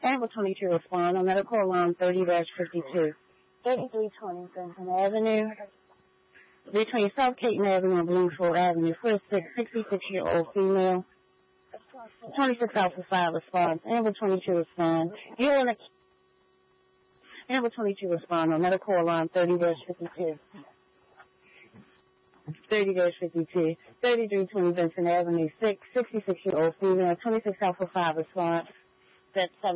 Amber 22 respond on medical alarm 30-52. 3320 Benson Avenue. Between South Caton Avenue and Bloomfield Avenue for a 66-year-old female. 26 Alpha 5 responds. Amber 22 responds. Amber 22 respond on medical alarm 30-52. 30-52. 3320 Benson Avenue 6, 66-year-old female. 26 Alpha 5 response. That's 7.